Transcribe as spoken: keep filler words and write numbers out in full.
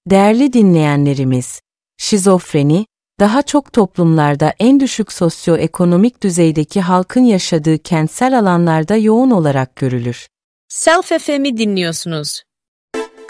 Değerli dinleyenlerimiz, şizofreni, daha çok toplumlarda en düşük sosyoekonomik düzeydeki halkın yaşadığı kentsel alanlarda yoğun olarak görülür. Self F M'i dinliyorsunuz.